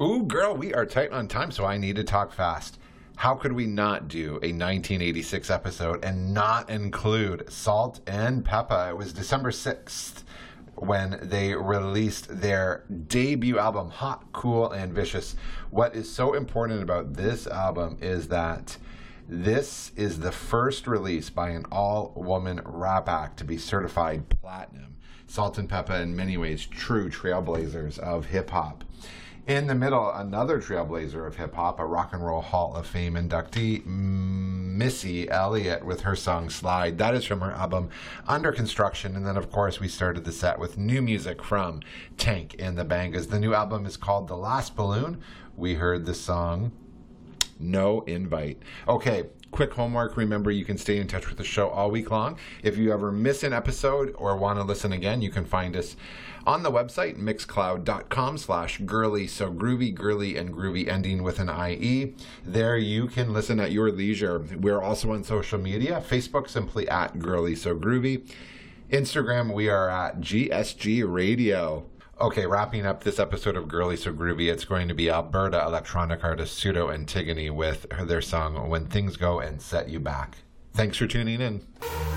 Ooh, girl, we are tight on time, so I need to talk fast. How could we not do a 1986 episode and not include Salt and Peppa? It was December 6th when they released their debut album, Hot, Cool, and Vicious. What is so important about this album is that this is the first release by an all-woman rap act to be certified platinum. Salt and Peppa, in many ways, true trailblazers of hip-hop. In the middle, another trailblazer of hip-hop, a Rock and Roll Hall of Fame inductee, Missy Elliott, with her song Slide. That is from her album Under Construction. And then, of course, we started the set with new music from Tank and the Bangas. The new album is called The Last Balloon. We heard the song No Invite. Okay, quick homework. Remember, you can stay in touch with the show all week long. If you ever miss an episode or want to listen again, you can find us on the website, mixcloud.com/girly, girly and groovy ending with an IE. There you can listen at your leisure. We're also on social media. Facebook, simply at Girly So Groovy. Instagram, we are at GSG Radio. Okay, wrapping up this episode of Girly So Groovy, it's going to be Alberta electronic artist Pseudo Antigone with their song When Things Go and Set You Back. Thanks for tuning in.